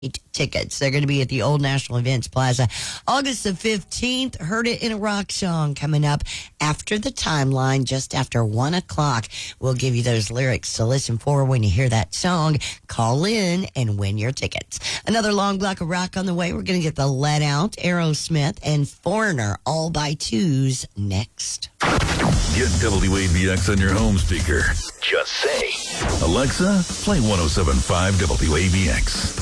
tickets. They're going to be at the Old National Events Plaza August the 15th. Heard It in a Rock Song coming up after the timeline, just after 1 o'clock. We'll give you those lyrics to listen for when you hear that song. Call in and win your tickets. Another long block of rock on the way. We're going to get the Let Out, Aerosmith, and Foreigner all by twos next. Get WABX on your home speaker. Just say, Alexa, play 107.5 WABX.